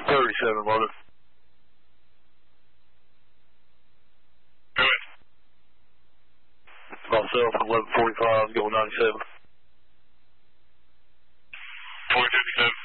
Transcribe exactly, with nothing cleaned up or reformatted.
thirty-seven, mother. Good. Myself, eleven forty-five, going ninety-seven. four fifty-seven.